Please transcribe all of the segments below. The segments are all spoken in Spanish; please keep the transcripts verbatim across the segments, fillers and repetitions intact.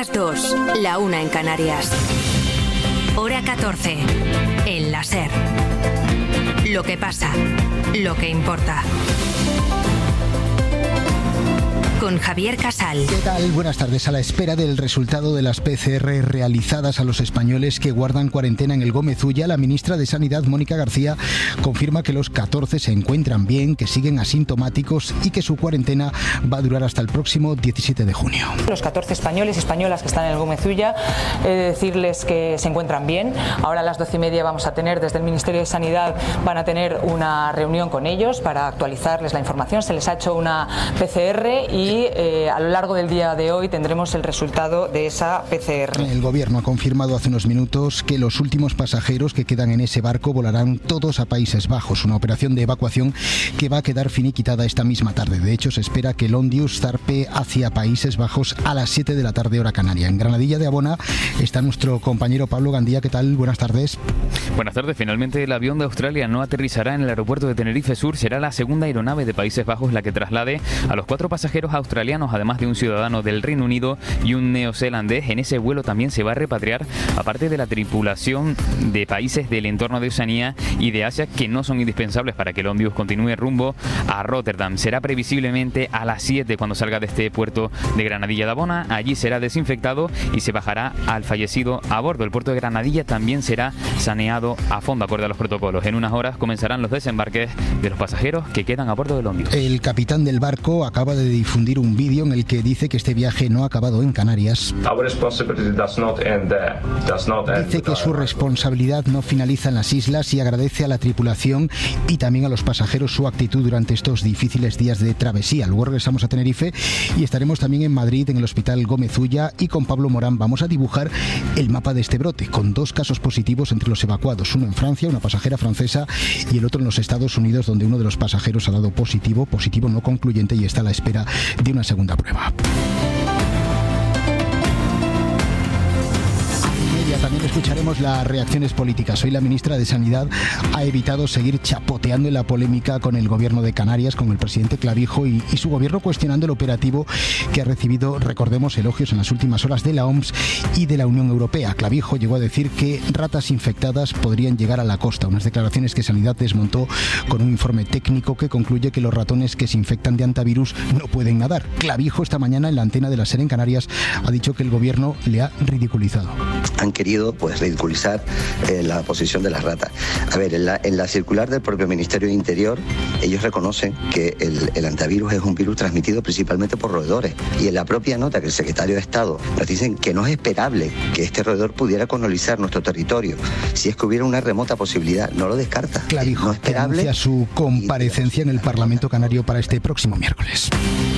las dos, la una en Canarias. Hora catorce, en la SER. Lo que pasa, lo que importa. Con Javier Casal. ¿Qué tal? Buenas tardes. A la espera del resultado de las P C R realizadas a los españoles que guardan cuarentena en el Gómez Ulla, la ministra de Sanidad, Mónica García, confirma que los catorce se encuentran bien, que siguen asintomáticos y que su cuarentena va a durar hasta el próximo diecisiete de junio. Los catorce españoles y españolas que están en el Gómez Ulla, he de decirles que se encuentran bien. Ahora a las doce y media vamos a tener, desde el Ministerio de Sanidad, van a tener una reunión con ellos para actualizarles la información. Se les ha hecho una P C R y Y eh, a lo largo del día de hoy tendremos el resultado de esa P C R. El gobierno ha confirmado hace unos minutos que los últimos pasajeros que quedan en ese barco volarán todos a Países Bajos, una operación de evacuación que va a quedar finiquitada esta misma tarde. De hecho, se espera que el Ondius zarpe hacia Países Bajos a las siete de la tarde, hora canaria. En Granadilla de Abona está nuestro compañero Pablo Gandía. ¿Qué tal? Buenas tardes. Buenas tardes. Finalmente el avión de Australia no aterrizará en el aeropuerto de Tenerife Sur. Será la segunda aeronave de Países Bajos la que traslade a los cuatro pasajeros australianos, además de un ciudadano del Reino Unido y un neozelandés. En ese vuelo también se va a repatriar, aparte de la tripulación de países del entorno de Oceanía y de Asia que no son indispensables para que el Ondius continúe rumbo a Rotterdam. Será previsiblemente a las siete cuando salga de este puerto de Granadilla de Abona. Allí será desinfectado y se bajará al fallecido a bordo. El puerto de Granadilla también será saneado a fondo, acorde a los protocolos. En unas horas comenzarán los desembarques de los pasajeros que quedan a bordo del Ondius. El capitán del barco acaba de difundir un vídeo en el que dice que este viaje no ha acabado en Canarias. Dice que su responsabilidad no finaliza en las islas y agradece a la tripulación y también a los pasajeros su actitud durante estos difíciles días de travesía. Luego regresamos a Tenerife y estaremos también en Madrid, en el Hospital Gómez Ulla, y con Pablo Morán vamos a dibujar el mapa de este brote, con dos casos positivos entre los evacuados, uno en Francia, una pasajera francesa, y el otro en los Estados Unidos, donde uno de los pasajeros ha dado positivo, positivo no concluyente, y está a la espera de una segunda prueba. También escucharemos las reacciones políticas. Hoy la ministra de Sanidad ha evitado seguir chapoteando en la polémica con el gobierno de Canarias, con el presidente Clavijo y, y su gobierno cuestionando el operativo que ha recibido, recordemos, elogios en las últimas horas de la O M S y de la Unión Europea. Clavijo llegó a decir que ratas infectadas podrían llegar a la costa, unas declaraciones que Sanidad desmontó con un informe técnico que concluye que los ratones que se infectan de hantavirus no pueden nadar. Clavijo esta mañana en la antena de la SER en Canarias ha dicho que el gobierno le ha ridiculizado. Han querido pues ridiculizar eh, la posición de las ratas. A ver, en la, en la circular del propio Ministerio de Interior, ellos reconocen que el, el hantavirus es un virus transmitido principalmente por roedores. Y en la propia nota que el secretario de Estado nos dicen que no es esperable que este roedor pudiera colonizar nuestro territorio. Si es que hubiera una remota posibilidad, no lo descarta. Clavijo no esperable. Anuncia su comparecencia en el Parlamento Canario para este próximo miércoles.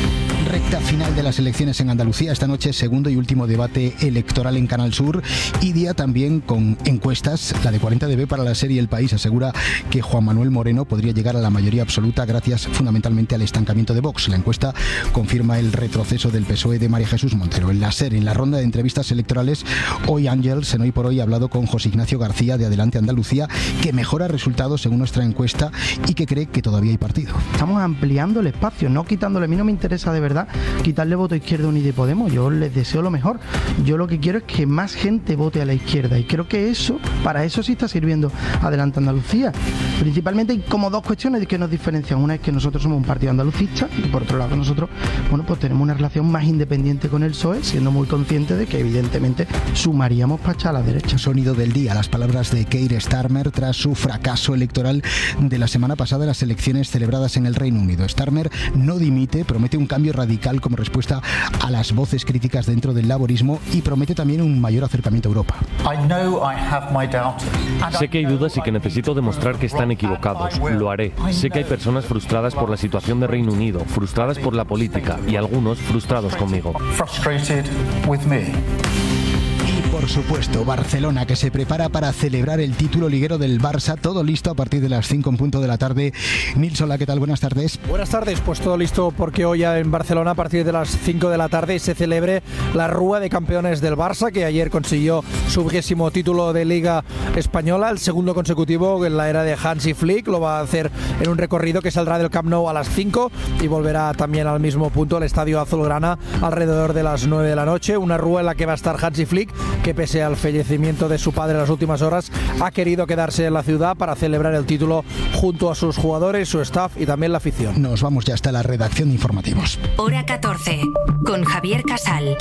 Recta final de las elecciones en Andalucía. Esta noche, segundo y último debate electoral en Canal Sur y día también con encuestas. La de cuarenta D B para la serie El País asegura que Juan Manuel Moreno podría llegar a la mayoría absoluta gracias fundamentalmente al estancamiento de Vox. La encuesta confirma el retroceso del P S O E de María Jesús Montero. En la SER, en la ronda de entrevistas electorales, hoy Ángels, en Hoy por Hoy, ha hablado con José Ignacio García de Adelante Andalucía, que mejora resultados según nuestra encuesta y que cree que todavía hay partido. Estamos ampliando el espacio, no quitándole. A mí no me interesa de verdad quitarle voto a Izquierda Unida y Podemos. Yo les deseo lo mejor. Yo lo que quiero es que más gente vote a la izquierda y creo que eso, para eso sí está sirviendo Adelante Andalucía. Principalmente hay como dos cuestiones que nos diferencian. Una es que nosotros somos un partido andalucista y por otro lado nosotros, bueno, pues tenemos una relación más independiente con el P S O E, siendo muy conscientes de que evidentemente sumaríamos para echar a la derecha. Sonido del día, las palabras de Keir Starmer tras su fracaso electoral de la semana pasada en las elecciones celebradas en el Reino Unido. Starmer no dimite, promete un cambio radical como respuesta a las voces críticas dentro del laborismo y promete también un mayor acercamiento a Europa. Sé que hay dudas y que necesito demostrar que están equivocados. Lo haré. Sé que hay personas frustradas por la situación de Reino Unido, frustradas por la política y algunos frustrados conmigo. Por supuesto, Barcelona, que se prepara para celebrar el título liguero del Barça. Todo listo a partir de las cinco en punto de la tarde. Nils, hola, ¿qué tal? Buenas tardes. Buenas tardes, pues todo listo porque hoy en Barcelona a partir de las cinco de la tarde se celebre la Rúa de Campeones del Barça, que ayer consiguió su vigésimo título de Liga Española, el segundo consecutivo en la era de Hansi Flick. Lo va a hacer en un recorrido que saldrá del Camp Nou a las cinco y volverá también al mismo punto, al Estadio Azulgrana, alrededor de las nueve de la noche. Una rúa en la que va a estar Hansi Flick, que pese al fallecimiento de su padre en las últimas horas, ha querido quedarse en la ciudad para celebrar el título junto a sus jugadores, su staff y también la afición. Nos vamos ya hasta la redacción de informativos. Hora catorce, con Javier Casal.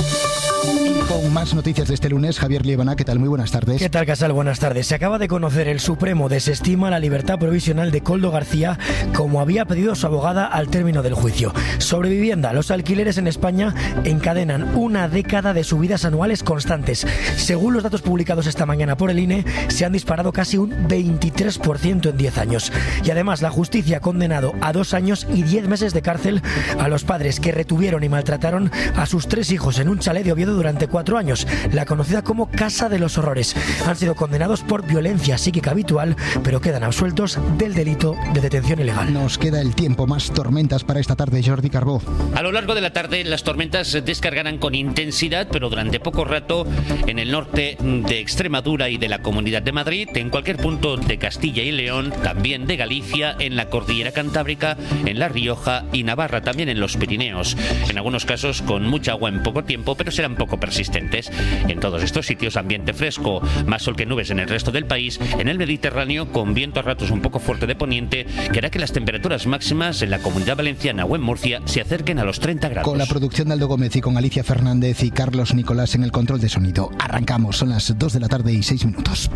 Y con más noticias de este lunes, Javier Liebana, ¿qué tal? Muy buenas tardes. ¿Qué tal, Casal? Buenas tardes. Se acaba de conocer, el Supremo desestima la libertad provisional de Koldo García, como había pedido su abogada al término del juicio. Sobre vivienda, los alquileres en España encadenan una década de subidas anuales constantes. Según los datos publicados esta mañana por el I N E, se han disparado casi un veintitrés por ciento en diez años. Y además, la justicia ha condenado a dos años y diez meses de cárcel a los padres que retuvieron y maltrataron a sus tres hijos en un chalet de Oviedo durante cuatro años, la conocida como Casa de los Horrores. Han sido condenados por violencia psíquica habitual, pero quedan absueltos del delito de detención ilegal. Nos queda el tiempo, más tormentas para esta tarde, Jordi Carbó. A lo largo de la tarde las tormentas descargarán con intensidad, pero durante poco rato en el norte de Extremadura y de la Comunidad de Madrid, en cualquier punto de Castilla y León, también de Galicia, en la Cordillera Cantábrica, en La Rioja y Navarra, también en los Pirineos. En algunos casos con mucha agua en poco tiempo, pero serán poco persistentes. En todos estos sitios ambiente fresco, más sol que nubes en el resto del país. En el Mediterráneo, con viento a ratos un poco fuerte de poniente, que hará que las temperaturas máximas en la Comunidad Valenciana o en Murcia se acerquen a los treinta grados. Con la producción de Aldo Gómez y con Alicia Fernández y Carlos Nicolás en el control de sonido. Arrancamos, son las dos de la tarde y seis minutos.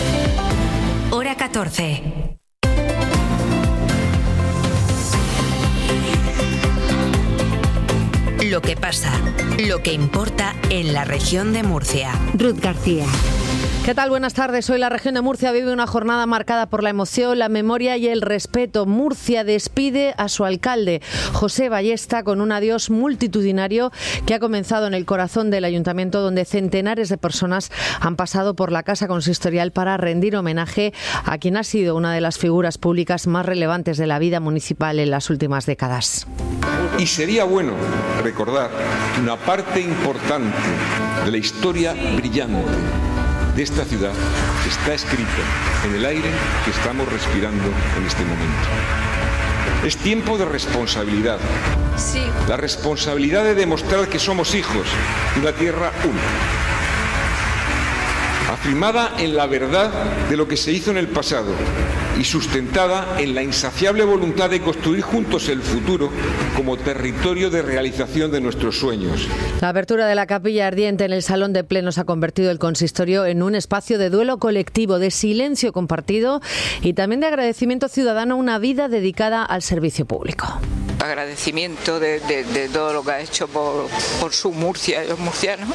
Hora catorce. Lo que pasa, lo que importa en la región de Murcia. Ruth García. ¿Qué tal? Buenas tardes. Hoy la región de Murcia vive una jornada marcada por la emoción, la memoria y el respeto. Murcia despide a su alcalde, José Ballesta, con un adiós multitudinario que ha comenzado en el corazón del ayuntamiento, donde centenares de personas han pasado por la casa consistorial para rendir homenaje a quien ha sido una de las figuras públicas más relevantes de la vida municipal en las últimas décadas. Y sería bueno recordar una parte importante de la historia brillante de esta ciudad que está escrita en el aire que estamos respirando en este momento. Es tiempo de responsabilidad. Sí. La responsabilidad de demostrar que somos hijos de una tierra única, afirmada en la verdad de lo que se hizo en el pasado y sustentada en la insaciable voluntad de construir juntos el futuro como territorio de realización de nuestros sueños. La apertura de la capilla ardiente en el Salón de Plenos ha convertido el consistorio en un espacio de duelo colectivo, de silencio compartido y también de agradecimiento ciudadano a una vida dedicada al servicio público. Agradecimiento de, de, de todo lo que ha hecho por, por su Murcia y los murcianos,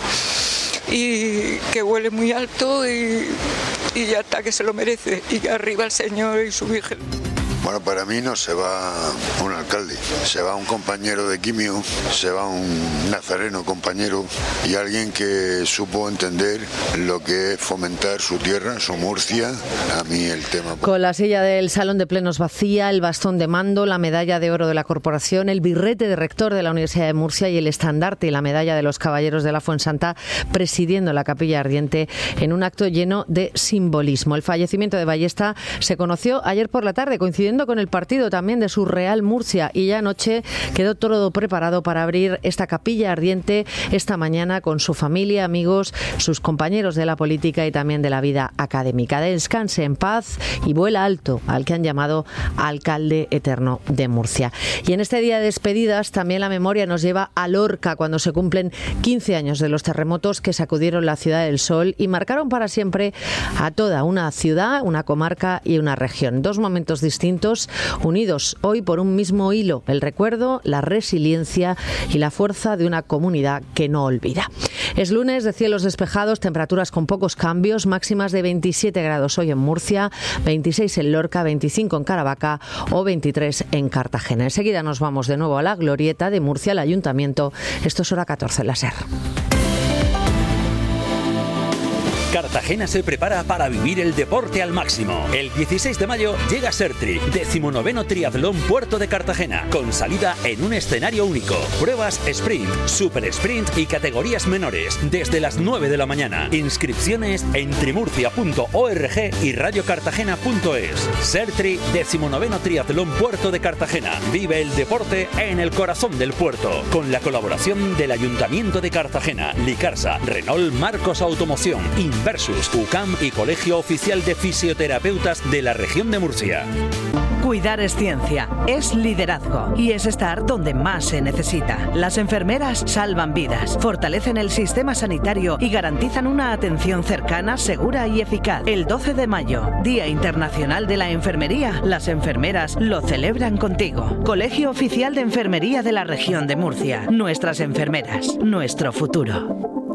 y que huele muy alto y, y ya está, que se lo merece, y que arriba el Señor y su Virgen. Bueno, para mí no se va un alcalde, se va un compañero de quimio, se va un nazareno compañero y alguien que supo entender lo que es fomentar su tierra, su Murcia. A mí el tema... Con la silla del Salón de Plenos vacía, el bastón de mando, la medalla de oro de la corporación, el birrete de rector de la Universidad de Murcia y el estandarte y la medalla de los caballeros de la Fuensanta presidiendo la capilla ardiente en un acto lleno de simbolismo. El fallecimiento de Ballesta se conoció ayer por la tarde, coincidiendo con el partido también de su Real Murcia, y ya anoche quedó todo preparado para abrir esta capilla ardiente esta mañana con su familia, amigos, sus compañeros de la política y también de la vida académica. Descanse en paz y vuela alto al que han llamado alcalde eterno de Murcia. Y en este día de despedidas también la memoria nos lleva a Lorca, cuando se cumplen quince años de los terremotos que sacudieron la Ciudad del Sol y marcaron para siempre a toda una ciudad, una comarca y una región. Dos momentos distintos unidos hoy por un mismo hilo: el recuerdo, la resiliencia y la fuerza de una comunidad que no olvida. Es lunes de cielos despejados, temperaturas con pocos cambios, máximas de veintisiete grados hoy en Murcia, veintiséis en Lorca, veinticinco en Caravaca o veintitrés en Cartagena. Enseguida nos vamos de nuevo a la glorieta de Murcia, al Ayuntamiento. Esto es Hora catorce en la SER. Cartagena se prepara para vivir el deporte al máximo. El dieciséis de mayo llega Sertri, decimonoveno Triatlón Puerto de Cartagena, con salida en un escenario único. Pruebas sprint, super sprint y categorías menores, desde las nueve de la mañana. Inscripciones en trimurcia punto org y radiocartagena punto es. Sertri, decimonoveno Triatlón Puerto de Cartagena. Vive el deporte en el corazón del puerto, con la colaboración del Ayuntamiento de Cartagena, Licarsa, Renault Marcos Automoción, Inversus, U C A M y Colegio Oficial de Fisioterapeutas de la región de Murcia. Cuidar es ciencia, es liderazgo y es estar donde más se necesita. Las enfermeras salvan vidas, fortalecen el sistema sanitario y garantizan una atención cercana, segura y eficaz. El doce de mayo, Día Internacional de la Enfermería, las enfermeras lo celebran contigo. Colegio Oficial de Enfermería de la región de Murcia. Nuestras enfermeras, nuestro futuro.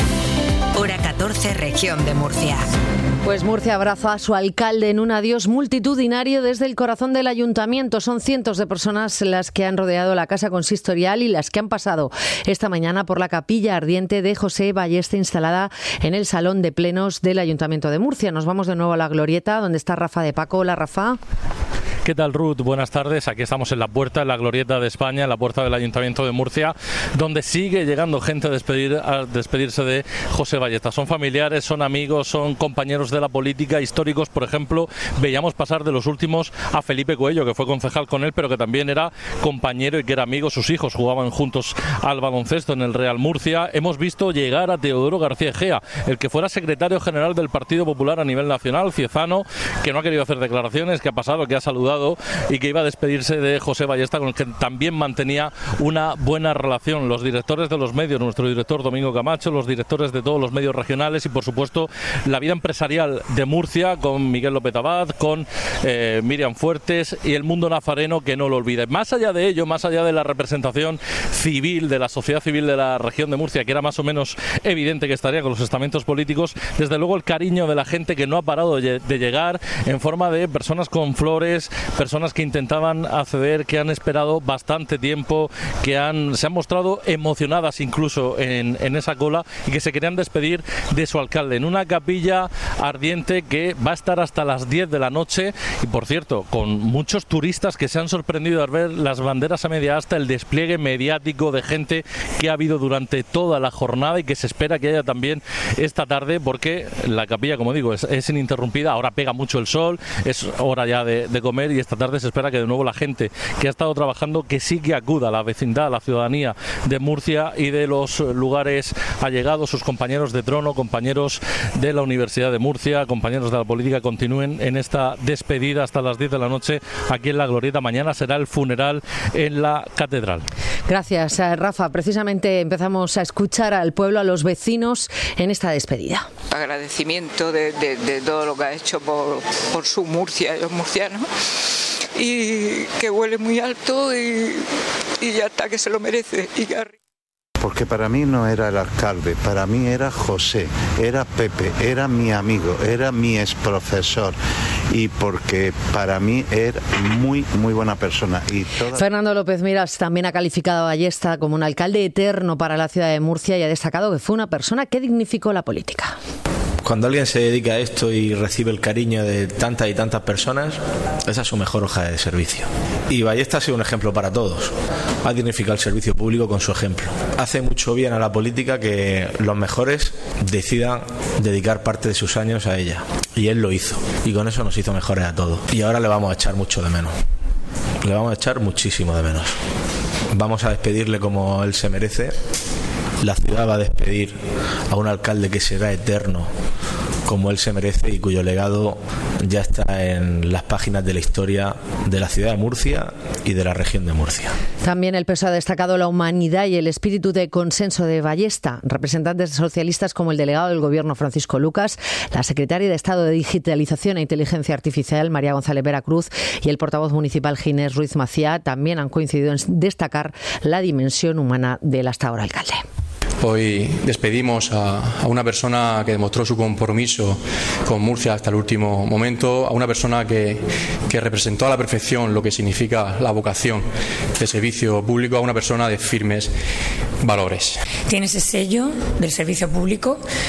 Hora catorce, región de Murcia. Pues Murcia abraza a su alcalde en un adiós multitudinario desde el corazón del ayuntamiento. Son cientos de personas las que han rodeado la casa consistorial y las que han pasado esta mañana por la capilla ardiente de José Ballesta, instalada en el Salón de Plenos del Ayuntamiento de Murcia. Nos vamos de nuevo a la Glorieta, donde está Rafa de Paco. Hola, Rafa. ¿Qué tal, Ruth? Buenas tardes. Aquí estamos en la puerta, en la Glorieta de España, en la puerta del Ayuntamiento de Murcia, donde sigue llegando gente a, despedir, a despedirse de José Ballesta. Son familiares, son amigos, son compañeros de la política, históricos. Por ejemplo, veíamos pasar de los últimos a Felipe Coello, que fue concejal con él, pero que también era compañero y que era amigo. Sus hijos jugaban juntos al baloncesto en el Real Murcia. Hemos visto llegar a Teodoro García Egea, el que fuera secretario general del Partido Popular a nivel nacional, ciezano, que no ha querido hacer declaraciones, que ha pasado, que ha saludado y que iba a despedirse de José Ballesta, con el que también mantenía una buena relación. Los directores de los medios, nuestro director Domingo Camacho, los directores de todos los medios regionales y, por supuesto, la vida empresarial de Murcia, con Miguel López Abad, con eh, Miriam Fuertes y el mundo nazareno, que no lo olvide. Más allá de ello, más allá de la representación civil, de la sociedad civil de la región de Murcia, que era más o menos evidente que estaría con los estamentos políticos, desde luego el cariño de la gente, que no ha parado de, de llegar en forma de personas con flores, personas que intentaban acceder, que han esperado bastante tiempo, que han, se han mostrado emocionadas incluso en, en esa cola, y que se querían despedir de su alcalde en una capilla ardiente que va a estar hasta las diez de la noche, y por cierto, con muchos turistas que se han sorprendido al ver las banderas a media asta, el despliegue mediático de gente que ha habido durante toda la jornada y que se espera que haya también esta tarde, porque la capilla, como digo, es, es ininterrumpida. Ahora pega mucho el sol, es hora ya de, de comer, y esta tarde se espera que de nuevo la gente que ha estado trabajando, que sí que acuda a la vecindad, a la ciudadanía de Murcia y de los lugares allegados, sus compañeros de trono, compañeros de la Universidad de Murcia, compañeros de la política, continúen en esta despedida hasta las diez de la noche aquí en la Glorieta. Mañana será el funeral en la catedral. Gracias, Rafa. Precisamente empezamos a escuchar al pueblo, a los vecinos en esta despedida. Agradecimiento de, de, de todo lo que ha hecho por, por su Murcia y los murcianos, y que huele muy alto y, y ya está, que se lo merece. Y que... Porque para mí no era el alcalde, para mí era José, era Pepe, era mi amigo, era mi exprofesor, y porque para mí era muy, muy buena persona. Y toda... Fernando López Miras también ha calificado a Ballesta como un alcalde eterno para la ciudad de Murcia y ha destacado que fue una persona que dignificó la política. Cuando alguien se dedica a esto y recibe el cariño de tantas y tantas personas, esa es su mejor hoja de servicio. Y Ballesta ha sido un ejemplo para todos. Ha dignificado el servicio público con su ejemplo. Hace mucho bien a la política que los mejores decidan dedicar parte de sus años a ella. Y él lo hizo. Y con eso nos hizo mejores a todos. Y ahora le vamos a echar mucho de menos. Le vamos a echar muchísimo de menos. Vamos a despedirle como él se merece. La ciudad va a despedir a un alcalde que será eterno como él se merece y cuyo legado ya está en las páginas de la historia de la ciudad de Murcia y de la región de Murcia. También el P S O E ha destacado la humanidad y el espíritu de consenso de Ballesta. Representantes socialistas como el delegado del Gobierno Francisco Lucas, la secretaria de Estado de Digitalización e Inteligencia Artificial María González Veracruz y el portavoz municipal Ginés Ruiz Maciá también han coincidido en destacar la dimensión humana del hasta ahora alcalde. Hoy despedimos a, a una persona que demostró su compromiso con Murcia hasta el último momento, a una persona que, que representó a la perfección lo que significa la vocación de servicio público, a una persona de firmes valores. Tiene ese sello del servicio público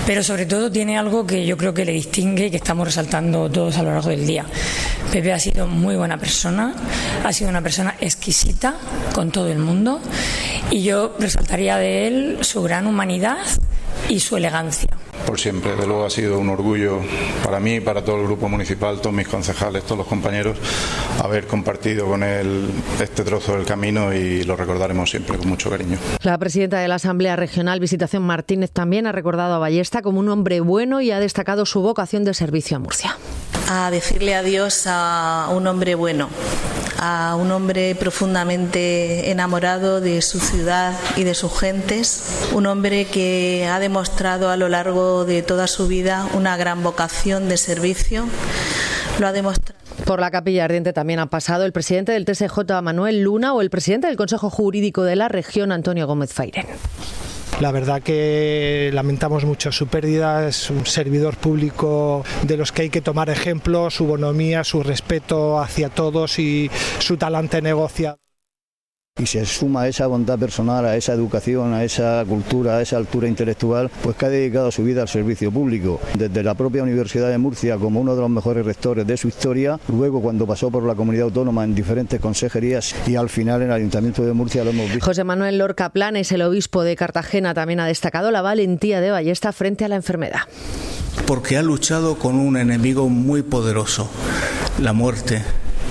pero sobre todo tiene algo que yo creo que le distingue y que estamos resaltando todos a lo largo del día. Pepe ha sido muy buena persona, ha sido una persona exquisita con todo el mundo, y yo resaltaría de él su gran humanidad y su elegancia. Por siempre, de luego ha sido un orgullo para mí, para todo el grupo municipal, todos mis concejales, todos los compañeros, haber compartido con él este trozo del camino, y lo recordaremos siempre con mucho cariño. La presidenta de la Asamblea Regional, Visitación Martínez, también ha recordado a Ballesta como un hombre bueno y ha destacado su vocación de servicio a Murcia. A decirle adiós a un hombre bueno, a un hombre profundamente enamorado de su ciudad y de sus gentes, un hombre que ha demostrado a lo largo de toda su vida una gran vocación de servicio, lo ha demostrado. Por la Capilla Ardiente también han pasado el presidente del T S J, Manuel Luna, o el presidente del Consejo Jurídico de la región, Antonio Gómez Fairen. La verdad que lamentamos mucho su pérdida, es un servidor público de los que hay que tomar ejemplo, su bonomía, su respeto hacia todos y su talante negociador. Y se suma a esa bondad personal, a esa educación, a esa cultura, a esa altura intelectual, pues que ha dedicado su vida al servicio público, desde la propia Universidad de Murcia como uno de los mejores rectores de su historia, luego cuando pasó por la comunidad autónoma en diferentes consejerías y al final en el Ayuntamiento de Murcia lo hemos visto. José Manuel Lorca Planes, el obispo de Cartagena, también ha destacado la valentía de Ballesta frente a la enfermedad. Porque ha luchado con un enemigo muy poderoso, la muerte.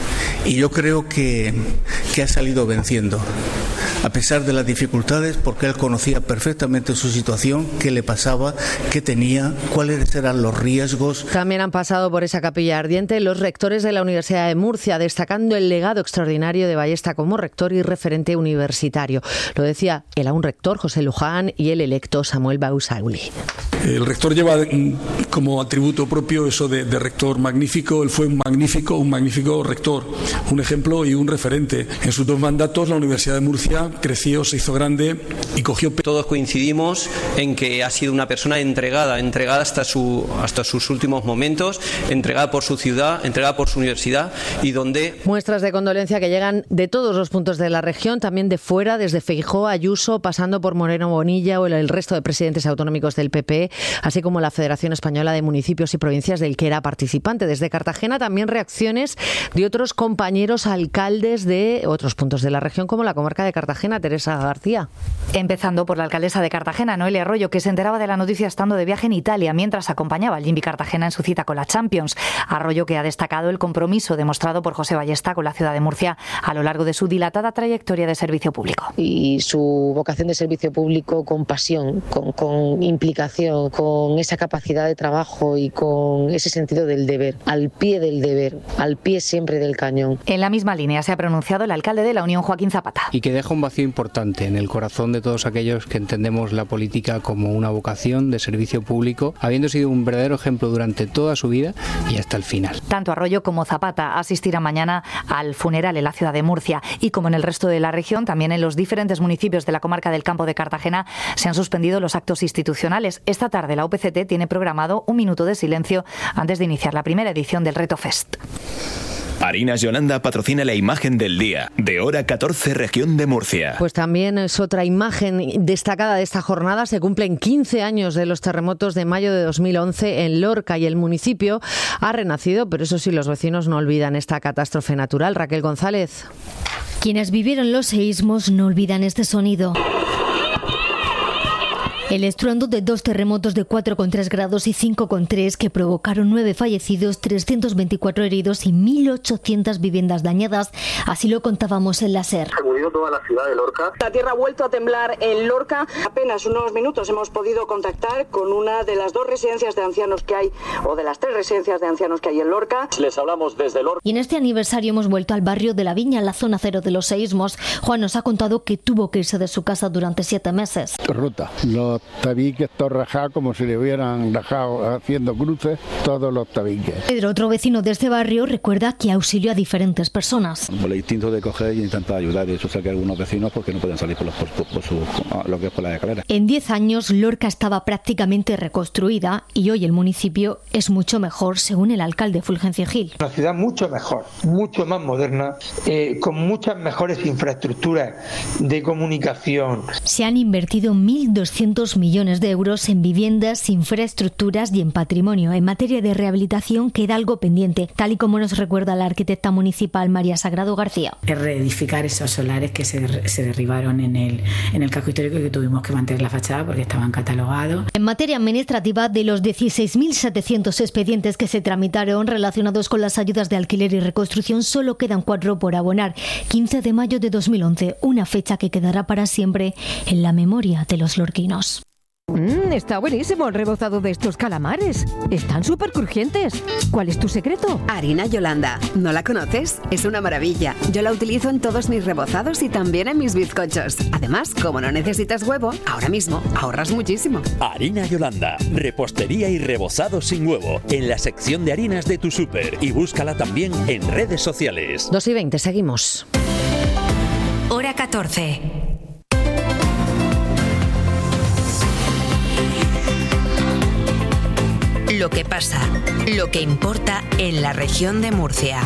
Y yo creo que, que ha salido venciendo, a pesar de las dificultades, porque él conocía perfectamente su situación, qué le pasaba, qué tenía, cuáles eran los riesgos. También han pasado por esa Capilla Ardiente los rectores de la Universidad de Murcia, destacando el legado extraordinario de Ballesta como rector y referente universitario. Lo decía el aún rector José Luján y el electo Samuel Bausauli. El rector lleva como atributo propio eso de, de rector magnífico. Él fue un magnífico, un magnífico rector, un ejemplo y un referente. En sus dos mandatos la Universidad de Murcia creció, se hizo grande y cogió... Todos coincidimos en que ha sido una persona entregada, entregada hasta, su, hasta sus últimos momentos, entregada por su ciudad, entregada por su universidad, y donde... Muestras de condolencia que llegan de todos los puntos de la región, también de fuera, desde Feijóo a Ayuso, pasando por Moreno Bonilla o el resto de presidentes autonómicos del P P, así como la Federación Española de Municipios y Provincias, del que era participante. Desde Cartagena también reacciones de otros compañeros alcaldes de otros puntos de la región, como la comarca de Cartagena. Teresa García. Empezando por la alcaldesa de Cartagena, Noelia Arroyo, que se enteraba de la noticia estando de viaje en Italia mientras acompañaba al Jimmy Cartagena en su cita con la Champions. Arroyo, que ha destacado el compromiso demostrado por José Ballesta con la ciudad de Murcia a lo largo de su dilatada trayectoria de servicio público. Y su vocación de servicio público con pasión, con, con implicación, con esa capacidad de trabajo y con ese sentido del deber, al pie del deber, al pie siempre del cañón. En la misma línea se ha pronunciado el alcalde de la Unión, Joaquín Zapata. Y que deja un vacío importante en el corazón de todos aquellos que entendemos la política como una vocación de servicio público, habiendo sido un verdadero ejemplo durante toda su vida y hasta el final. Tanto Arroyo como Zapata asistirán mañana al funeral en la ciudad de Murcia, y como en el resto de la región, también en los diferentes municipios de la comarca del Campo de Cartagena se han suspendido los actos institucionales. Esta tarde la U P C T tiene programado un minuto de silencio antes de iniciar la primera edición del Reto Fest. Harinas Yolanda patrocina la imagen del día, de hora catorce, región de Murcia. Pues también es otra imagen destacada de esta jornada. Se cumplen quince años de los terremotos de mayo de dos mil once en Lorca, y el municipio ha renacido, pero eso sí, los vecinos no olvidan esta catástrofe natural. Raquel González. Quienes vivieron los seísmos no olvidan este sonido. El estruendo de dos terremotos de cuatro coma tres grados y cinco coma tres que provocaron nueve fallecidos, trescientos veinticuatro heridos y mil ochocientas viviendas dañadas. Así lo contábamos en la SER. Se ha movido toda la ciudad de Lorca. La tierra ha vuelto a temblar en Lorca. Apenas unos minutos hemos podido contactar con una de las dos residencias de ancianos que hay, o de las tres residencias de ancianos que hay en Lorca. Les hablamos desde Lorca. Y en este aniversario hemos vuelto al barrio de La Viña, la zona cero de los seísmos. Juan nos ha contado que tuvo que irse de su casa durante siete meses. Rota. Los tabiques todos rajados, como si le hubieran rajado haciendo cruces todos los tabiques. Pedro, otro vecino de este barrio, recuerda que auxilió a diferentes personas. Por el instinto de coger y intentar ayudar, y eso sé que algunos vecinos porque no pueden salir por, los, por, por, por su, lo que es por la escalera. En diez años Lorca estaba prácticamente reconstruida y hoy el municipio es mucho mejor, según el alcalde Fulgencio Gil. Una ciudad mucho mejor, mucho más moderna, eh, con muchas mejores infraestructuras de comunicación. Se han invertido mil doscientos dos millones de euros en viviendas, infraestructuras y en patrimonio. En materia de rehabilitación queda algo pendiente, tal y como nos recuerda la arquitecta municipal María Sagrado García. Es reedificar esos solares que se, se derribaron en el, en el casco histórico y que tuvimos que mantener la fachada porque estaban catalogados. En materia administrativa, de los dieciséis mil setecientos expedientes que se tramitaron relacionados con las ayudas de alquiler y reconstrucción, solo quedan cuatro por abonar. quince de mayo de dos mil once, una fecha que quedará para siempre en la memoria de los lorquinos. Mmm, está buenísimo el rebozado de estos calamares. Están súper crujientes. ¿Cuál es tu secreto? Harina Yolanda. ¿No la conoces? Es una maravilla. Yo la utilizo en todos mis rebozados y también en mis bizcochos. Además, como no necesitas huevo, ahora mismo ahorras muchísimo. Harina Yolanda. Repostería y rebozado sin huevo. En la sección de harinas de tu súper. Y búscala también en redes sociales. dos y veinte, seguimos. Hora catorce. Lo que pasa, lo que importa en la región de Murcia.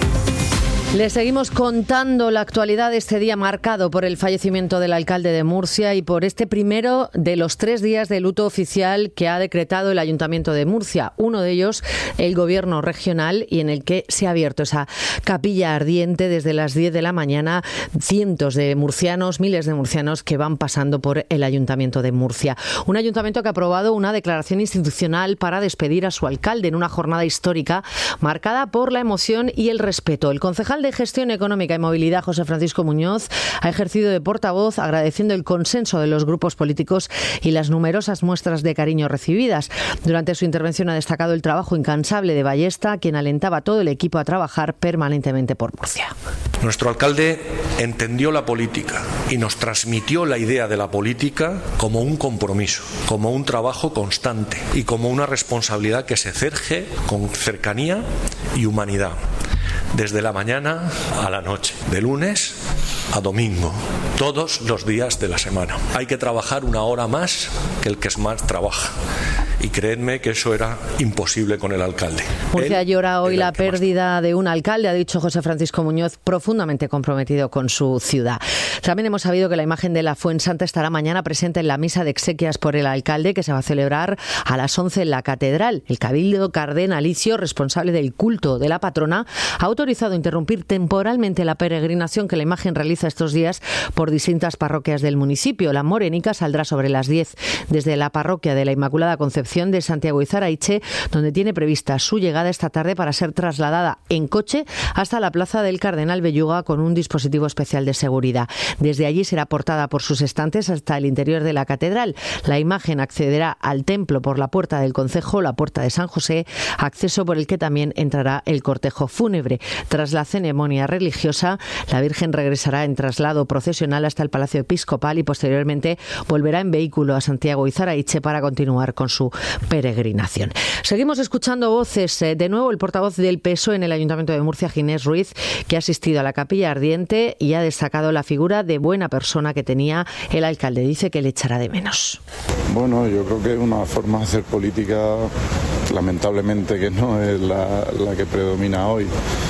Les seguimos contando la actualidad de este día marcado por el fallecimiento del alcalde de Murcia y por este primero de los tres días de luto oficial que ha decretado el Ayuntamiento de Murcia. Uno de ellos, el Gobierno regional, y en el que se ha abierto esa capilla ardiente desde las diez de la mañana. Cientos de murcianos, miles de murcianos que van pasando por el Ayuntamiento de Murcia. Un ayuntamiento que ha aprobado una declaración institucional para despedir a su alcalde en una jornada histórica marcada por la emoción y el respeto. El concejal de Gestión Económica y Movilidad, José Francisco Muñoz, ha ejercido de portavoz agradeciendo el consenso de los grupos políticos y las numerosas muestras de cariño recibidas. Durante su intervención ha destacado el trabajo incansable de Ballesta, quien alentaba a todo el equipo a trabajar permanentemente por Murcia. Nuestro alcalde entendió la política y nos transmitió la idea de la política como un compromiso, como un trabajo constante y como una responsabilidad que se ejerce con cercanía y humanidad. Desde la mañana a la noche, de lunes a domingo, todos los días de la semana. Hay que trabajar una hora más que el que más trabaja. Y creedme que eso era imposible con el alcalde. Murcia llora hoy la pérdida de un alcalde, ha dicho José Francisco Muñoz, profundamente comprometido con su ciudad. También hemos sabido que la imagen de la Fuensanta estará mañana presente en la misa de exequias por el alcalde, que se va a celebrar a las once en la catedral. El cabildo cardenalicio, responsable del culto de la patrona, ha autorizado interrumpir temporalmente la peregrinación que la imagen realiza estos días por distintas parroquias del municipio. La morenica saldrá sobre las diez desde la parroquia de la Inmaculada Concepción de Santiago Izaraiche, donde tiene prevista su llegada esta tarde para ser trasladada en coche hasta la plaza del Cardenal Belluga con un dispositivo especial de seguridad. Desde allí será portada por sus estantes hasta el interior de la catedral. La imagen accederá al templo por la puerta del concejo, la puerta de San José, acceso por el que también entrará el cortejo fúnebre. Tras la ceremonia religiosa, la Virgen regresará en traslado procesional hasta el Palacio Episcopal y posteriormente volverá en vehículo a Santiago Izaraiche para continuar con su peregrinación. Seguimos escuchando voces. De nuevo, el portavoz del P S O E en el Ayuntamiento de Murcia, Ginés Ruiz, que ha asistido a la capilla ardiente y ha destacado la figura de buena persona que tenía el alcalde. Dice que le echará de menos. Bueno, yo creo que es una forma de hacer política, lamentablemente, que no es la, la que predomina hoy.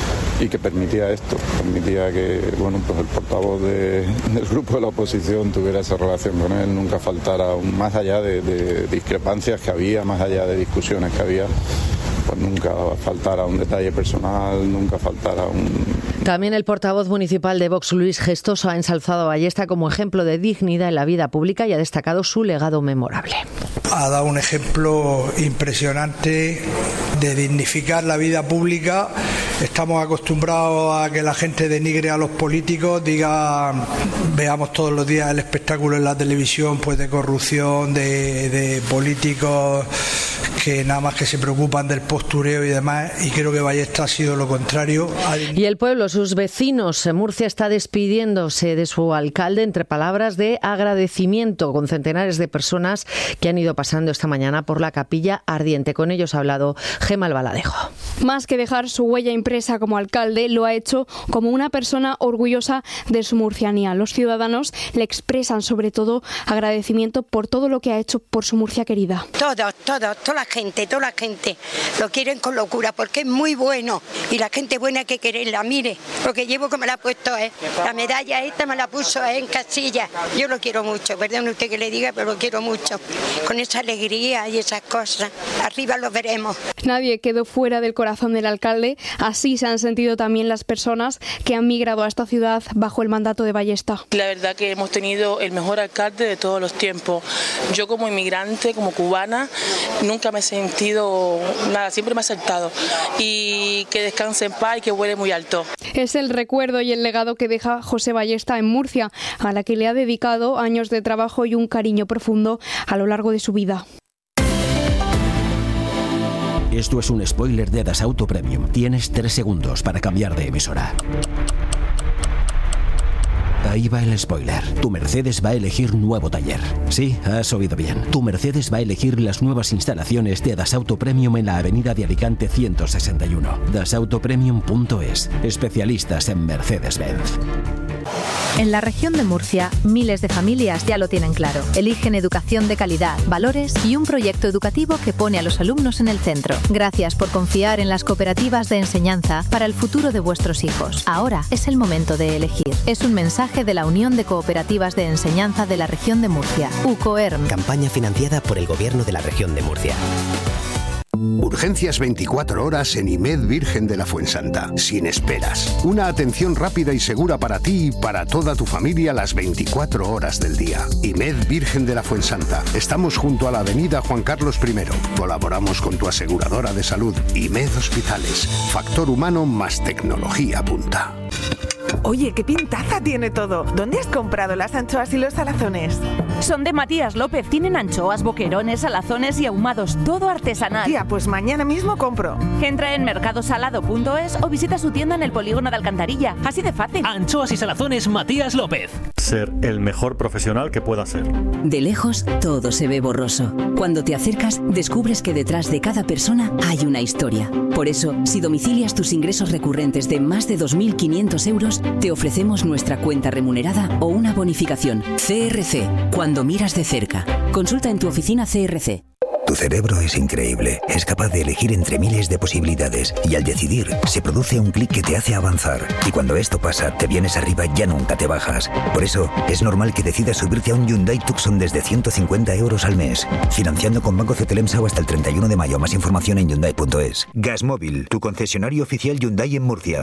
Y que permitía esto, permitía que bueno, pues el portavoz de, del grupo de la oposición tuviera esa relación con él, nunca faltara, un, más allá de, de discrepancias que había, más allá de discusiones que había, pues nunca faltara un detalle personal, nunca faltara un... También el portavoz municipal de Vox, Luis Gestoso, ha ensalzado a Ballesta como ejemplo de dignidad en la vida pública y ha destacado su legado memorable. Ha dado un ejemplo impresionante de dignificar la vida pública. Estamos acostumbrados a que la gente denigre a los políticos, diga, veamos todos los días el espectáculo en la televisión, pues de corrupción, de, de políticos que nada más que se preocupan del postureo y demás, y creo que Ballesta ha sido lo contrario. Y el pueblo, sus vecinos, Murcia está despidiéndose de su alcalde entre palabras de agradecimiento con centenares de personas que han ido pasando esta mañana por la capilla ardiente. Con ellos ha hablado Gemma Albaladejo. Más que dejar su huella impresa como alcalde, lo ha hecho como una persona orgullosa de su murcianía. Los ciudadanos le expresan sobre todo agradecimiento por todo lo que ha hecho por su Murcia querida. Todo, todo, todas las gente, toda la gente lo quieren con locura porque es muy bueno y la gente buena hay que quererla. Mire, lo que llevo que me la ha puesto es, la medalla esta me la puso en Castilla. Yo lo quiero mucho, perdón usted que le diga, pero lo quiero mucho. Con esa alegría y esas cosas, arriba lo veremos. Nadie quedó fuera del corazón del alcalde, así se han sentido también las personas que han migrado a esta ciudad bajo el mandato de Ballesta. La verdad que hemos tenido el mejor alcalde de todos los tiempos. Yo como inmigrante, como cubana, nunca me he sentido nada, siempre me ha aceptado. Y que descanse en paz y que vuele muy alto. Es el recuerdo y el legado que deja José Ballesta en Murcia, a la que le ha dedicado años de trabajo y un cariño profundo a lo largo de su vida. Esto es un spoiler de Dasauto Premium. Tienes tres segundos para cambiar de emisora. Ahí va el spoiler. Tu Mercedes va a elegir nuevo taller. Sí, has oído bien. Tu Mercedes va a elegir las nuevas instalaciones de Dasauto Premium en la avenida de Alicante ciento sesenta y uno. dasauto premium punto es. Especialistas en Mercedes-Benz. En la región de Murcia, miles de familias ya lo tienen claro. Eligen educación de calidad, valores y un proyecto educativo que pone a los alumnos en el centro. Gracias por confiar en las cooperativas de enseñanza para el futuro de vuestros hijos. Ahora es el momento de elegir. Es un mensaje de la Unión de Cooperativas de Enseñanza de la región de Murcia, UCOERM. Campaña financiada por el Gobierno de la región de Murcia. Urgencias veinticuatro horas en IMED Virgen de la Fuensanta. Sin esperas. Una atención rápida y segura para ti y para toda tu familia las veinticuatro horas del día. IMED Virgen de la Fuensanta. Estamos junto a la avenida Juan Carlos primero. Colaboramos con tu aseguradora de salud. IMED Hospitales. Factor humano más tecnología punta. Oye, qué pintaza tiene todo. ¿Dónde has comprado las anchoas y los salazones? Son de Matías López. Tienen anchoas, boquerones, salazones y ahumados. Todo artesanal. Tía, pues mañana mismo compro. Entra en mercadosalado punto es o visita su tienda en el polígono de Alcantarilla. Así de fácil. Anchoas y salazones Matías López. Ser el mejor profesional que pueda ser. De lejos, todo se ve borroso. Cuando te acercas, descubres que detrás de cada persona hay una historia. Por eso, si domicilias tus ingresos recurrentes de más de dos mil quinientos euros, te ofrecemos nuestra cuenta remunerada o una bonificación. C R C, cuando miras de cerca. Consulta en tu oficina C R C. Tu cerebro es increíble, es capaz de elegir entre miles de posibilidades y al decidir se produce un clic que te hace avanzar y cuando esto pasa te vienes arriba ya nunca te bajas. Por eso es normal que decidas subirte a un Hyundai Tucson desde ciento cincuenta euros al mes, financiando con Banco Cetelemsa o hasta el treinta y uno de mayo. Más información en Hyundai punto es. Gasmóvil, tu concesionario oficial Hyundai en Murcia.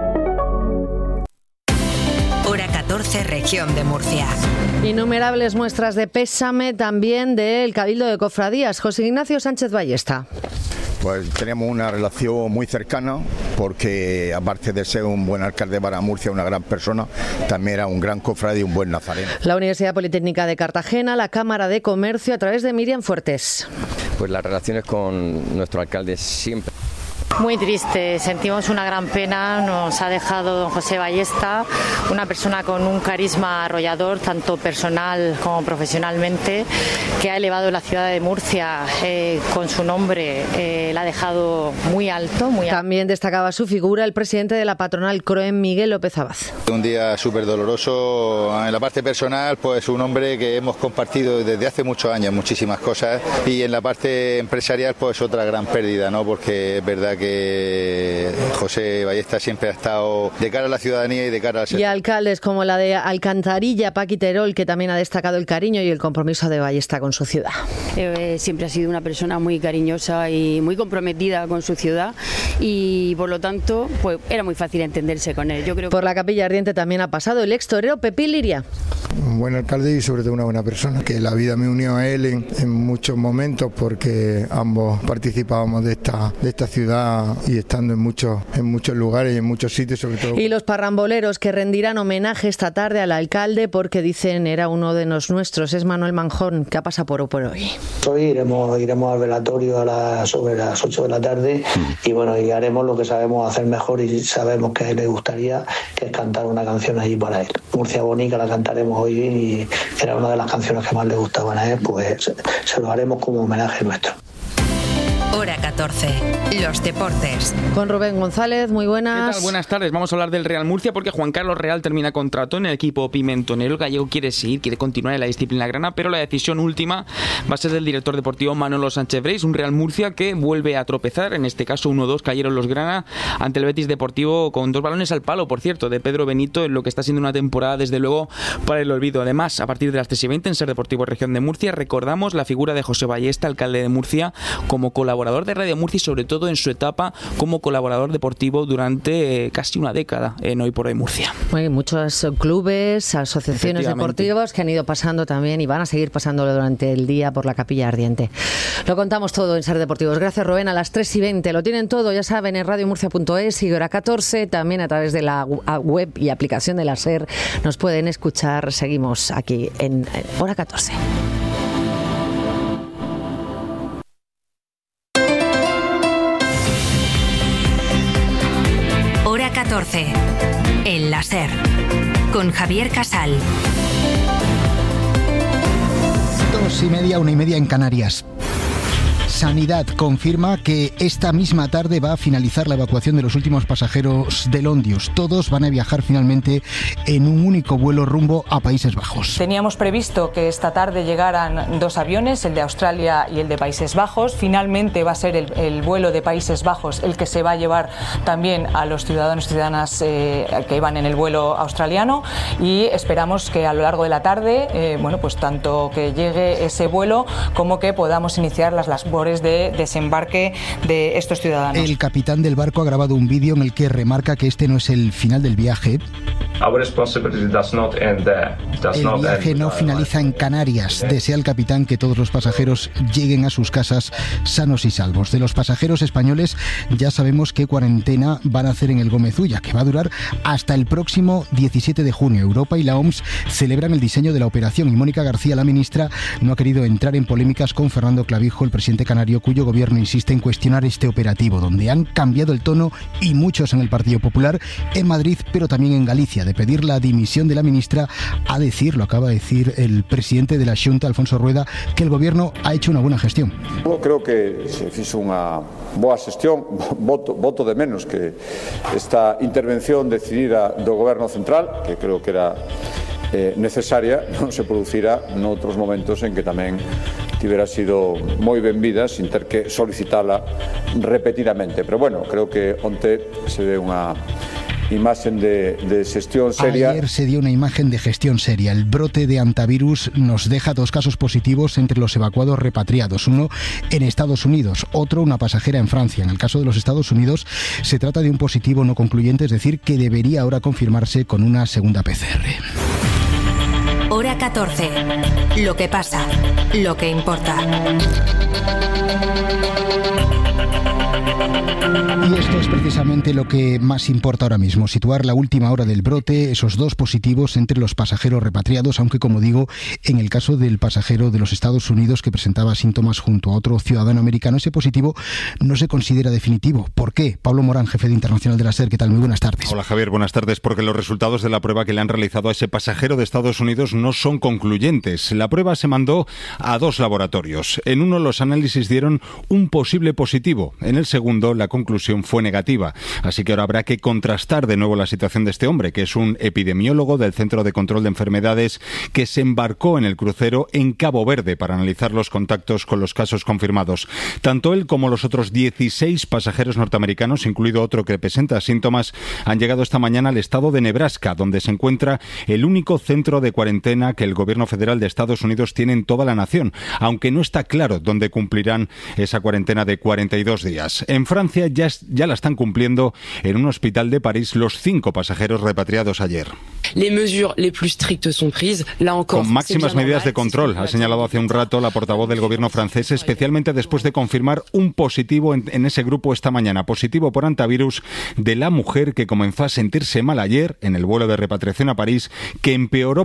Hora catorce, región de Murcia. Innumerables muestras de pésame también del Cabildo de Cofradías. José Ignacio Sánchez Ballesta. Pues tenemos una relación muy cercana porque aparte de ser un buen alcalde para Murcia, una gran persona, también era un gran cofrade y un buen nazareno. La Universidad Politécnica de Cartagena, la Cámara de Comercio, a través de Miriam Fuertes. Pues las relaciones con nuestro alcalde siempre. Muy triste, sentimos una gran pena, nos ha dejado don José Ballesta, una persona con un carisma arrollador, tanto personal como profesionalmente, que ha elevado la ciudad de Murcia eh, con su nombre, eh, la ha dejado muy alto. Muy alto. También destacaba su figura el presidente de la patronal CROEM, Miguel López Abad. Un día súper doloroso, en la parte personal, pues un hombre que hemos compartido desde hace muchos años muchísimas cosas y en la parte empresarial pues otra gran pérdida, ¿no? Porque es verdad que que José Ballesta siempre ha estado de cara a la ciudadanía y de cara al sector. Y alcaldes como la de Alcantarilla, Paqui Terol, que también ha destacado el cariño y el compromiso de Ballesta con su ciudad. Eh, siempre ha sido una persona muy cariñosa y muy comprometida con su ciudad y por lo tanto pues era muy fácil entenderse con él. Yo creo que... Por la Capilla Ardiente también ha pasado el ex torero Pepín Liria. Un buen alcalde y sobre todo una buena persona, que la vida me unió a él en, en muchos momentos porque ambos participábamos de esta, de esta ciudad y estando en muchos, en muchos lugares y en muchos sitios sobre todo. Y los parramboleros que rendirán homenaje esta tarde al alcalde porque dicen era uno de los nuestros, es Manuel Manjón, que ha pasado por, por hoy. Hoy iremos, iremos al velatorio a las, sobre las ocho de la tarde y bueno, y haremos lo que sabemos hacer mejor y sabemos que a él le gustaría, que es cantar una canción allí para él. Murcia Bonica la cantaremos hoy y era una de las canciones que más le gustaban a él, pues se lo haremos como homenaje nuestro. Hora catorce. Los deportes. Con Rubén González, muy buenas. ¿Qué tal? Buenas tardes. Vamos a hablar del Real Murcia porque Juan Carlos Real termina contrato en el equipo pimentonero. El gallego quiere seguir, quiere continuar en la disciplina grana, pero la decisión última va a ser del director deportivo Manolo Sánchez Breis. Un Real Murcia que vuelve a tropezar. En este caso uno dos cayeron los grana ante el Betis Deportivo con dos balones al palo, por cierto, de Pedro Benito, en lo que está siendo una temporada desde luego para el olvido. Además, a partir de las tres y veinte en Ser Deportivo Región de Murcia recordamos la figura de José Ballesta, alcalde de Murcia, como colaborador de Radio Murcia y sobre todo en su etapa como colaborador deportivo durante eh, casi una década en Hoy por Hoy Murcia. Hay muchos clubes, asociaciones deportivas que han ido pasando también y van a seguir pasándolo durante el día por la Capilla Ardiente. Lo contamos todo en Ser Deportivos. Gracias, Rubén. A las tres y veinte lo tienen todo, ya saben, en radio murcia punto es y Hora catorce, también a través de la web y aplicación de la SER nos pueden escuchar. Seguimos aquí en Hora catorce. Hora catorce. En la SER. Con Javier Casal. Dos y media, una y media en Canarias. Sanidad confirma que esta misma tarde va a finalizar la evacuación de los últimos pasajeros del Ondius. Todos van a viajar finalmente en un único vuelo rumbo a Países Bajos. Teníamos previsto que esta tarde llegaran dos aviones, el de Australia y el de Países Bajos. Finalmente va a ser el, el vuelo de Países Bajos el que se va a llevar también a los ciudadanos y ciudadanas eh, que iban en el vuelo australiano y esperamos que a lo largo de la tarde, eh, bueno, pues tanto que llegue ese vuelo como que podamos iniciar las labores de desembarque de estos ciudadanos. El capitán del barco ha grabado un vídeo en el que remarca que este no es el final del viaje. El viaje no finaliza en Canarias. Desea el capitán que todos los pasajeros lleguen a sus casas sanos y salvos. De los pasajeros españoles ya sabemos qué cuarentena van a hacer en el Gómez Ulla, que va a durar hasta el próximo diecisiete de junio. Europa y la O M S celebran el diseño de la operación y Mónica García, la ministra, no ha querido entrar en polémicas con Fernando Clavijo, el presidente canario, cuyo gobierno insiste en cuestionar este operativo, donde han cambiado el tono y muchos en el Partido Popular, en Madrid, pero también en Galicia, de pedir la dimisión de la ministra a decir, lo acaba de decir el presidente de la Xunta, Alfonso Rueda, que el gobierno ha hecho una buena gestión. Eu creo que se fixo unha boa xestión, voto, voto de menos que esta intervención decidida do goberno central, que creo que era eh, necesaria, non se producirá noutros momentos en que tamén tivera sido moi benvida sin ter que solicitala repetidamente. Pero bueno, creo que onte se ve unha imagen de, de gestión seria. Ayer se dio una imagen de gestión seria. El brote de antivirus nos deja dos casos positivos entre los evacuados repatriados. Uno en Estados Unidos, otro una pasajera en Francia. En el caso de los Estados Unidos se trata de un positivo no concluyente, es decir, que debería ahora confirmarse con una segunda P C R. Hora catorce. Lo que pasa, lo que importa. Y esto es precisamente lo que más importa ahora mismo, situar la última hora del brote, esos dos positivos entre los pasajeros repatriados, aunque como digo, en el caso del pasajero de los Estados Unidos que presentaba síntomas junto a otro ciudadano americano, ese positivo no se considera definitivo. ¿Por qué? Pablo Morán, jefe de Internacional de la SER, ¿qué tal? Muy buenas tardes. Hola Javier, buenas tardes. Porque los resultados de la prueba que le han realizado a ese pasajero de Estados Unidos no son concluyentes. La prueba se mandó a dos laboratorios. En uno los análisis dieron un posible positivo, en el segundo la conclusión fue negativa. Así que ahora habrá que contrastar de nuevo la situación de este hombre, que es un epidemiólogo del Centro de Control de Enfermedades que se embarcó en el crucero en Cabo Verde para analizar los contactos con los casos confirmados. Tanto él como los otros dieciséis pasajeros norteamericanos, incluido otro que presenta síntomas, han llegado esta mañana al estado de Nebraska, donde se encuentra el único centro de cuarentena que el gobierno federal de Estados Unidos tiene en toda la nación, aunque no está claro dónde cumplirán esa cuarentena de cuarenta y dos días. En Francia ya, ya la están cumpliendo en un hospital de París los cinco pasajeros repatriados ayer. Con máximas medidas de control, ha señalado hace un rato la portavoz del gobierno francés, especialmente después de confirmar un positivo en, en ese grupo esta mañana, positivo por antivirus de la mujer que comenzó a sentirse mal ayer en el vuelo de repatriación a París, que empeoró por la noche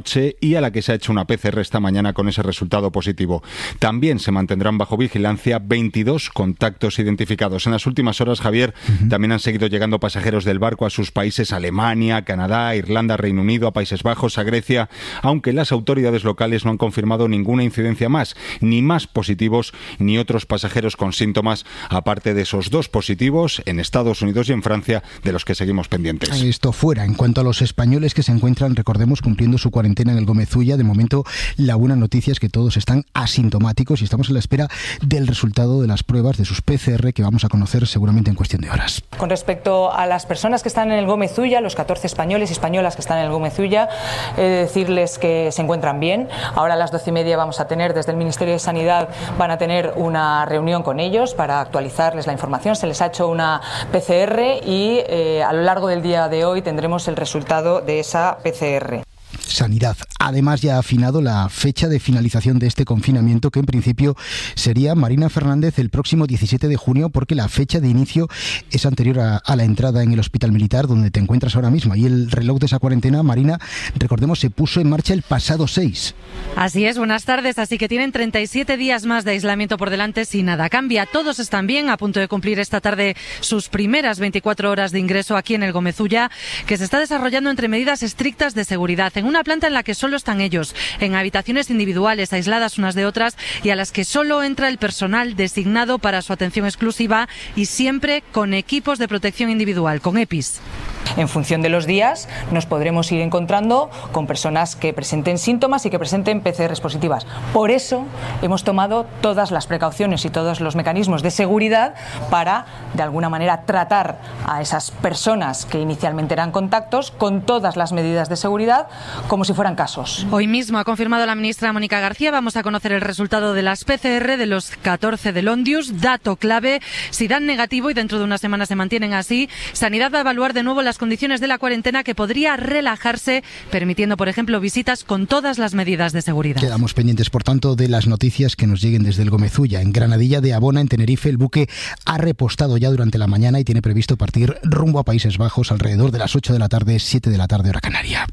anoche y a la que se ha hecho una P C R esta mañana con ese resultado positivo. También se mantendrán bajo vigilancia veintidós contactos identificados. En las últimas horas, Javier, uh-huh. también han seguido llegando pasajeros del barco a sus países, Alemania, Canadá, Irlanda, Reino Unido, a Países Bajos, a Grecia, aunque las autoridades locales no han confirmado ninguna incidencia más, ni más positivos ni otros pasajeros con síntomas, aparte de esos dos positivos en Estados Unidos y en Francia, de los que seguimos pendientes. Esto fuera. En cuanto a los españoles que se encuentran, recordemos, cumpliendo su cuarentena en el Gómez Ulla, de momento la buena noticia es que todos están asintomáticos y estamos en la espera del resultado de las pruebas de sus P C R, que vamos a conocer seguramente en cuestión de horas. Con respecto a las personas que están en el Gómez Ulla, los catorce españoles y españolas que están en el Gómez Ulla, he de decirles que se encuentran bien. Ahora a las doce y media vamos a tener, desde el Ministerio de Sanidad, van a tener una reunión con ellos para actualizarles la información. Se les ha hecho una P C R y eh, a lo largo del día de hoy tendremos el resultado de esa P C R. Sanidad. Además, ya ha afinado la fecha de finalización de este confinamiento, que en principio sería, Marina Fernández, el próximo diecisiete de junio, porque la fecha de inicio es anterior a, a la entrada en el Hospital Militar, donde te encuentras ahora mismo. Y el reloj de esa cuarentena, Marina, recordemos, se puso en marcha el pasado seis. Así es, buenas tardes. Así que tienen treinta y siete días más de aislamiento por delante si nada cambia. Todos están bien, a punto de cumplir esta tarde sus primeras veinticuatro horas de ingreso aquí en el Gómez Ulla, que se está desarrollando entre medidas estrictas de seguridad, en una planta en la que solo están ellos, en habitaciones individuales, aisladas unas de otras, y a las que solo entra el personal designado para su atención exclusiva, y siempre con equipos de protección individual, con EPIs. En función de los días nos podremos ir encontrando con personas que presenten síntomas y que presenten P C Rs positivas. Por eso hemos tomado todas las precauciones y todos los mecanismos de seguridad para, de alguna manera, tratar a esas personas que inicialmente eran contactos con todas las medidas de seguridad como si fueran casos. Hoy mismo ha confirmado la ministra Mónica García, vamos a conocer el resultado de las P C R de los catorce del Ondius, dato clave. Si dan negativo y dentro de una semana se mantienen así, Sanidad va a evaluar de nuevo las condiciones de la cuarentena, que podría relajarse, permitiendo, por ejemplo, visitas con todas las medidas de seguridad. Quedamos pendientes, por tanto, de las noticias que nos lleguen desde el Gómez Ulla. En Granadilla de Abona, en Tenerife, el buque ha repostado ya durante la mañana y tiene previsto partir rumbo a Países Bajos alrededor de las ocho de la tarde, siete de la tarde, hora canaria.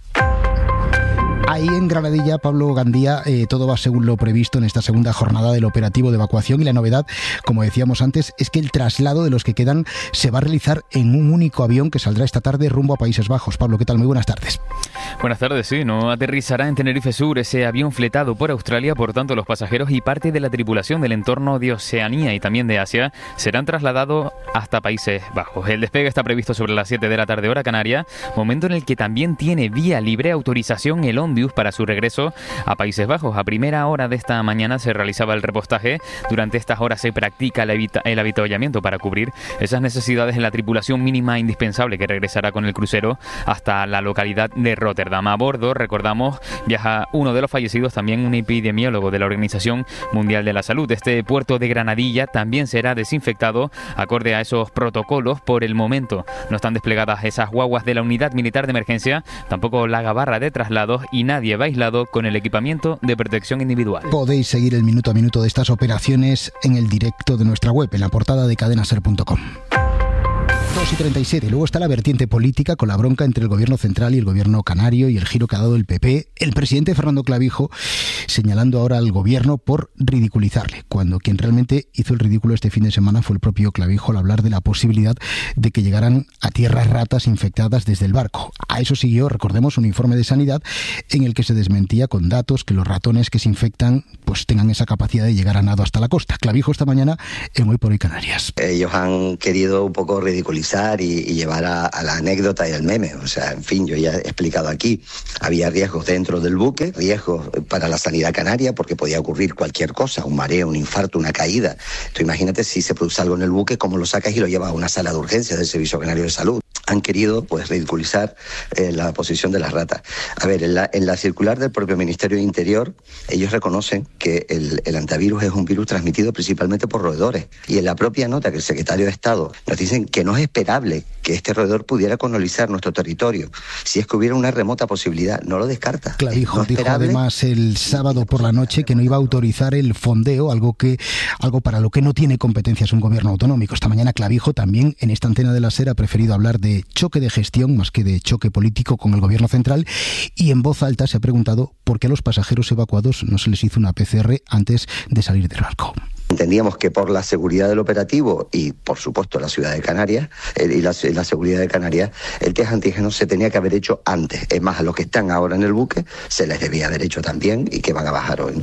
Ahí en Granadilla, Pablo Gandía, eh, todo va según lo previsto en esta segunda jornada del operativo de evacuación, y la novedad, como decíamos antes, es que el traslado de los que quedan se va a realizar en un único avión que saldrá esta tarde rumbo a Países Bajos. Pablo, ¿qué tal? Muy buenas tardes. Buenas tardes, sí, no aterrizará en Tenerife Sur ese avión fletado por Australia, por tanto los pasajeros y parte de la tripulación del entorno de Oceanía y también de Asia serán trasladados hasta Países Bajos. El despegue está previsto sobre las siete de la tarde, hora canaria, momento en el que también tiene vía libre autorización el Ondius para su regreso a Países Bajos. A primera hora de esta mañana se realizaba el repostaje. Durante estas horas se practica el, habita- el avituallamiento para cubrir esas necesidades en la tripulación mínima indispensable que regresará con el crucero hasta la localidad de Rotterdam. A bordo, recordamos, viaja uno de los fallecidos, también un epidemiólogo de la Organización Mundial de la Salud. Este puerto de Granadilla también será desinfectado acorde a esos protocolos. Por el momento no están desplegadas esas guaguas de la Unidad Militar de Emergencia, tampoco la gabarra de traslados, y nadie va aislado con el equipamiento de protección individual. Podéis seguir el minuto a minuto de estas operaciones en el directo de nuestra web, en la portada de cadena ser punto com. dos y treinta y siete. Luego está la vertiente política, con la bronca entre el gobierno central y el gobierno canario y el giro que ha dado el P P. El presidente Fernando Clavijo señalando ahora al gobierno por ridiculizarle, cuando quien realmente hizo el ridículo este fin de semana fue el propio Clavijo al hablar de la posibilidad de que llegaran a tierra ratas infectadas desde el barco. A eso siguió, recordemos, un informe de Sanidad en el que se desmentía con datos que los ratones que se infectan pues tengan esa capacidad de llegar a nado hasta la costa. Clavijo esta mañana en Hoy por Hoy Canarias. Ellos han querido un poco ridiculizar y, y llevar a, a la anécdota y al meme. O sea, en fin, yo ya he explicado aquí, había riesgos dentro del buque, riesgos para la sanidad canaria porque podía ocurrir cualquier cosa, un mareo, un infarto, una caída. Tú imagínate si se produce algo en el buque, cómo lo sacas y lo llevas a una sala de urgencias del Servicio Canario de Salud. Han querido pues ridiculizar eh, la posición de las ratas. A ver, en la, en la circular del propio Ministerio de Interior, ellos reconocen que el, el antivirus es un virus transmitido principalmente por roedores. Y en la propia nota que el secretario de Estado nos dicen que no es esperable que este roedor pudiera colonizar nuestro territorio si es que hubiera una remota posibilidad. No lo descarta. Clavijo no dijo además el sábado por la noche que no iba a autorizar el fondeo, algo que algo para lo que no tiene competencias un gobierno autonómico. Esta mañana Clavijo también en esta antena de la SER ha preferido hablar de de choque de gestión más que de choque político con el gobierno central, y en voz alta se ha preguntado por qué a los pasajeros evacuados no se les hizo una P C R antes de salir del barco. Entendíamos que por la seguridad del operativo y, por supuesto, la ciudad de Canarias eh, y la, la seguridad de Canarias, el test antígeno se tenía que haber hecho antes. Es más, a los que están ahora en el buque se les debía haber hecho también y que van a bajar hoy, ¿no?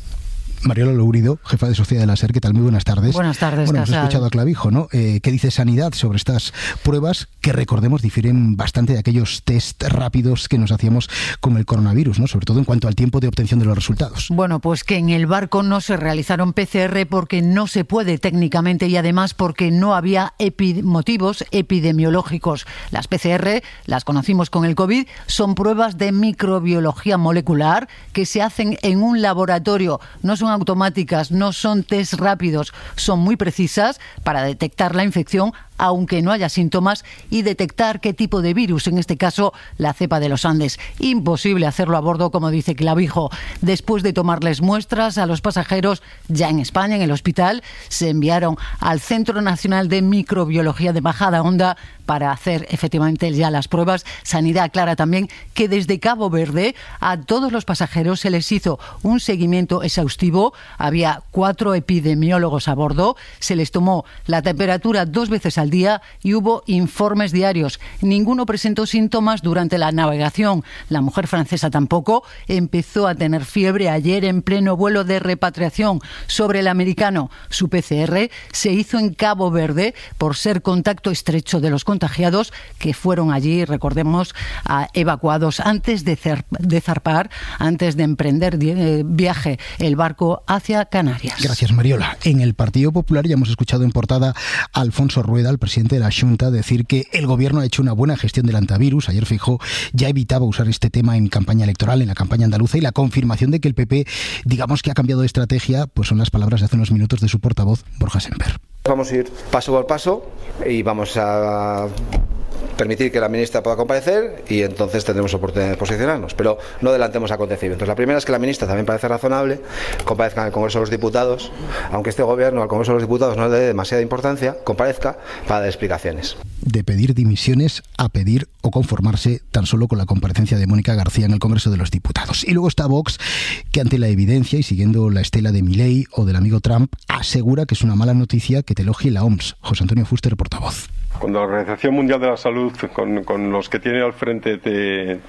Mariola Lourido, jefa de Sociedad de la SER, ¿qué tal? Muy buenas tardes. Buenas tardes, Bueno, hemos Casal. escuchado a Clavijo, ¿no? Eh, ¿Qué dice Sanidad sobre estas pruebas que, recordemos, difieren bastante de aquellos test rápidos que nos hacíamos con el coronavirus, ¿no? Sobre todo en cuanto al tiempo de obtención de los resultados. Bueno, pues que en el barco no se realizaron P C R porque no se puede técnicamente y además porque no había epi- motivos epidemiológicos. Las P C R, las conocimos con el COVID, son pruebas de microbiología molecular que se hacen en un laboratorio. No son automáticas, no son test rápidos, son muy precisas para detectar la infección aunque no haya síntomas, y detectar qué tipo de virus, en este caso la cepa de los Andes. Imposible hacerlo a bordo, como dice Clavijo. Después de tomarles muestras a los pasajeros, ya en España, en el hospital, se enviaron al Centro Nacional de Microbiología de Bajada Onda para hacer efectivamente ya las pruebas. Sanidad aclara también que desde Cabo Verde a todos los pasajeros se les hizo un seguimiento exhaustivo. Había cuatro epidemiólogos a bordo, se les tomó la temperatura dos veces al día y hubo informes diarios. Ninguno presentó síntomas durante la navegación. La mujer francesa tampoco. Empezó a tener fiebre ayer en pleno vuelo de repatriación. Sobre el americano, su P C R se hizo en Cabo Verde por ser contacto estrecho de los contagiados que fueron allí, recordemos, a, evacuados antes de, cer- de zarpar, antes de emprender eh, viaje el barco hacia Canarias. Gracias, Mariola. En el Partido Popular ya hemos escuchado en portada a Alfonso Rueda, el presidente de la Xunta, decir que el gobierno ha hecho una buena gestión del antivirus. Ayer Feijóo ya evitaba usar este tema en campaña electoral, en la campaña andaluza, y la confirmación de que el P P, digamos que ha cambiado de estrategia, pues son las palabras de hace unos minutos de su portavoz, Borja Semper. Vamos a ir paso por paso y vamos a permitir que la ministra pueda comparecer y entonces tendremos oportunidad de posicionarnos, pero no adelantemos acontecimientos. La primera es que la ministra también parece razonable, comparezca en el Congreso de los Diputados, aunque este gobierno al Congreso de los Diputados no le dé demasiada importancia, comparezca para dar explicaciones. De pedir dimisiones a pedir o conformarse tan solo con la comparecencia de Mónica García en el Congreso de los Diputados. Y luego está Vox, que ante la evidencia y siguiendo la estela de Milei o del amigo Trump, asegura que es una mala noticia que te elogie la O M S. José Antonio Fuster, portavoz. Cuando la Organización Mundial de la Salud, con, con los que tiene al frente, te,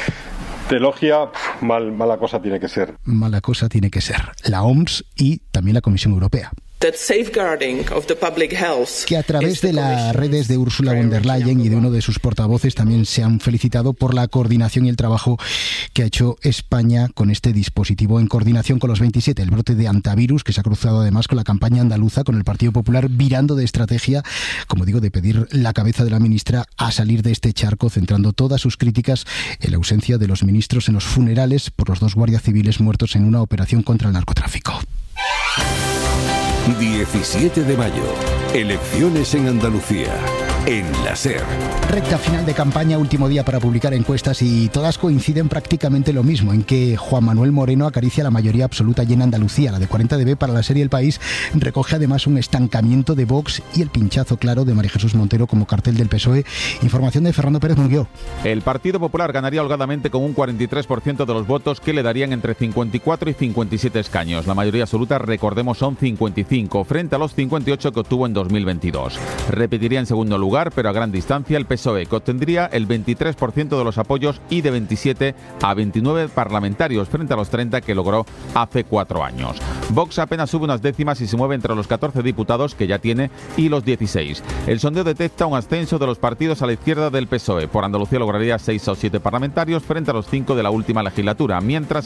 te elogia, mal, mala cosa tiene que ser. Mala cosa tiene que ser. La O M S y también la Comisión Europea. Que a través de las redes de Ursula von der Leyen y de uno de sus portavoces también se han felicitado por la coordinación y el trabajo que ha hecho España con este dispositivo en coordinación con los veintisiete. El brote de antivirus que se ha cruzado además con la campaña andaluza, con el Partido Popular virando de estrategia, como digo, de pedir la cabeza de la ministra a salir de este charco, centrando todas sus críticas en la ausencia de los ministros en los funerales por los dos guardias civiles muertos en una operación contra el narcotráfico. diecisiete de mayo. Elecciones en Andalucía. En la SER. Recta final de campaña, último día para publicar encuestas y todas coinciden prácticamente lo mismo, en que Juan Manuel Moreno acaricia la mayoría absoluta y en Andalucía. La de cuarenta D B para la serie El País recoge además un estancamiento de Vox y el pinchazo claro de María Jesús Montero como cartel del P S O E. Información de Fernando Pérez Munguió. El Partido Popular ganaría holgadamente con un cuarenta y tres por ciento de los votos que le darían entre cincuenta y cuatro y cincuenta y siete escaños. La mayoría absoluta, recordemos, son cincuenta y cinco frente a los cincuenta y ocho que obtuvo en dos mil veintidós. Repetiría en segundo lugar, pero a gran distancia, el P S O E, que obtendría el veintitrés por ciento de los apoyos y de veintisiete a veintinueve parlamentarios frente a los treinta que logró hace cuatro años. Vox apenas sube unas décimas y se mueve entre los catorce diputados que ya tiene y los dieciséis. El sondeo detecta un ascenso de los partidos a la izquierda del P S O E. Por Andalucía lograría seis o siete parlamentarios frente a los cinco de la última legislatura, mientras